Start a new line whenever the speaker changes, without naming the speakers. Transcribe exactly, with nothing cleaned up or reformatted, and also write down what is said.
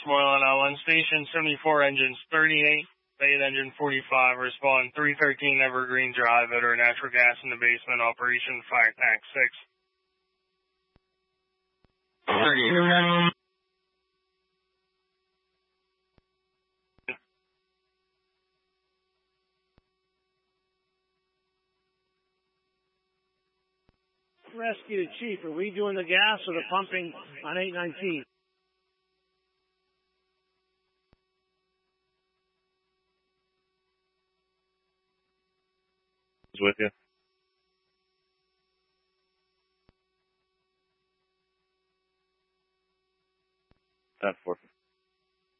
Westmoreland Island. Station seventy-four, engines thirty-eight, Fayette engine forty-five. Respond three thirteen Evergreen Drive, Veteran natural gas in the basement. Operation Fire Tank six. thirty.
Rescue to Chief, are we doing the gas or the pumping on eight nineteen?
With you. Ten four.